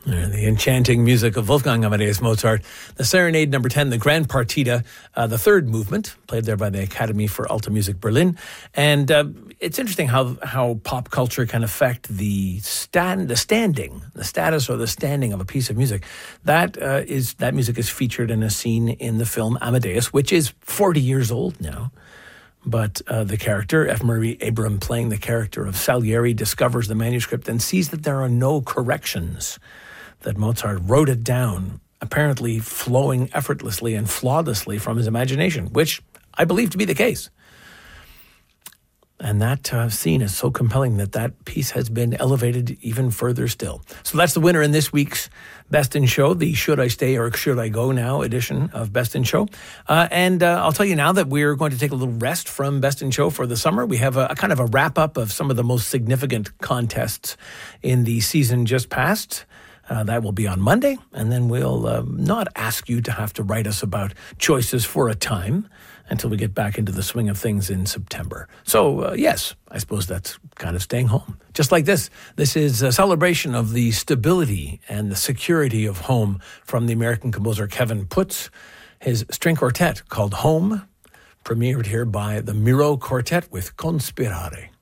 The enchanting music of Wolfgang Amadeus Mozart, the Serenade Number 10, the Grand Partita, the third movement, played there by the Academy for Alta Music Berlin. And it's interesting how pop culture can affect the status or the standing of a piece of music. That music is featured in a scene in the film Amadeus, which is 40 years old now. But the character, F. Murray Abraham, playing the character of Salieri, discovers the manuscript and sees that there are no corrections, that Mozart wrote it down, apparently flowing effortlessly and flawlessly from his imagination, which I believe to be the case. And that scene is so compelling that piece has been elevated even further still. So that's the winner in this week's Best in Show, the Should I Stay or Should I Go Now edition of Best in Show. And I'll tell you now that we're going to take a little rest from Best in Show for the summer. We have a kind of a wrap-up of some of the most significant contests in the season just past. That will be on Monday, and then we'll not ask you to have to write us about choices for a time until we get back into the swing of things in September. So, yes, I suppose that's kind of staying home. Just like this. This is a celebration of the stability and the security of home from the American composer Kevin Putz. His string quartet called Home, premiered here by the Miro Quartet with Conspirare.